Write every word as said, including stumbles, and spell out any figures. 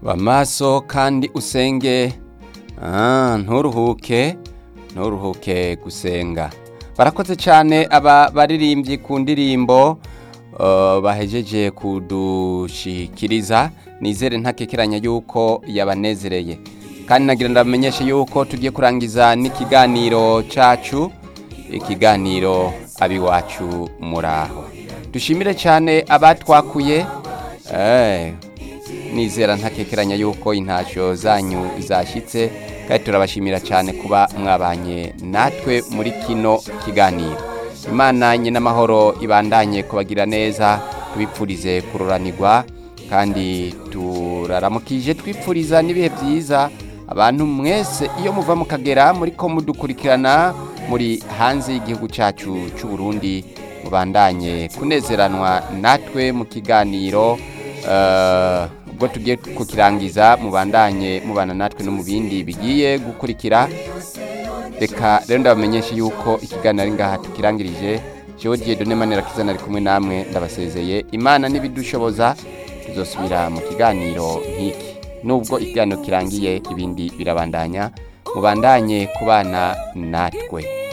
Bamaso kandi usenge ah, nturuhuke nturuhuke gusenga. Barakoze cyane aba baririmbyi ku ndirimbo uh, bahejeje kudushikiriza. Nizere ntakekeranya yuko yabanezereye, kandi nagira ndamenyeshe yuko tugiye kurangiza n'ikiganiro cacu, ikiganiro abiwacu muraho. Dushimire cyane abatwakuye, eh nizera ntakekeranya yuko intasho zanyu zashitse, kandi turabashimira cyane kuba mwabanye natwe muri kino kiganiro. Imana nyina amahoro ibandanye kubagira neza, tubipfurize kuroranirwa, kandi turaramukije twipfuriza n'ibihe byiza abantu mwese iyo muva mukagera muri ko mudukurikirana muri hanze y'igihugu cyacu cy'u Burundi, mubandanye kunezeranwa natwe mu kiganiro uh, ubwo tugiye kukirangiza, mubandanye mubana natwe no mu bindi bigiye gukurikira. Reka rero ndabamenyeshe yuko ikiganiro ari ngaha tukirangirije. Jewe Dieudonné Manirakiza nari kumwe namwe, ndabasezeye. Imana nibidushoboza tuzosubira mu kiganiro nk'iki. Nubwo ikiganiro kirangiye, ibindi birabandanya, mubandanye kubana natwe.